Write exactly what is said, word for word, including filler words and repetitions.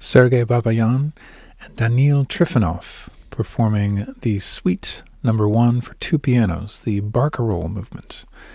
Sergei Babayan and Daniil Trifonov performing the Suite Number One for two pianos, the Barcarolle movement,